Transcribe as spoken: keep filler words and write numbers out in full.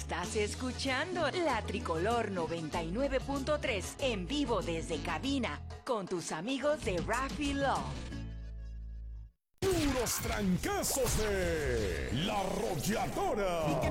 Estás escuchando la Tricolor noventa y nueve punto tres en vivo desde cabina con tus amigos de Raffy Love. Puros trancazos de La Arrolladora.